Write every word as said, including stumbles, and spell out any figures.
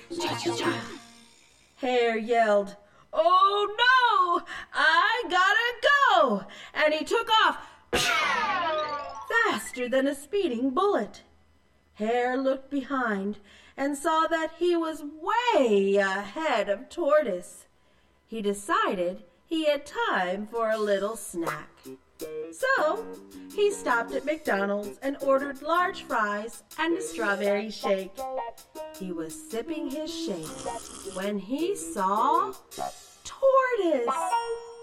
Cha-cha-cha. Hare yelled, "Oh no! I gotta go!" And he took off faster than a speeding bullet. Hare looked behind and saw that he was way ahead of Tortoise. He decided he had time for a little snack. So he stopped at McDonald's and ordered large fries and a strawberry shake. He was sipping his shake when he saw Tortoise.